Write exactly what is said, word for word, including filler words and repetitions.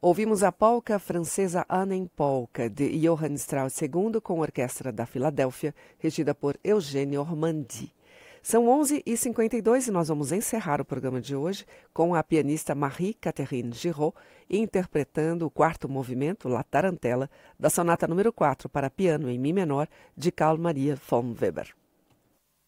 Ouvimos a polca francesa Annen Polka, de Johann Strauss segundo, com a Orquestra da Filadélfia, regida por Eugênio Ormandy. São onze e cinquenta e dois e nós vamos encerrar o programa de hoje com a pianista Marie-Catherine Giraud interpretando o quarto movimento, La Tarantella, da sonata número quatro para piano em Mi menor, de Carl Maria von Weber.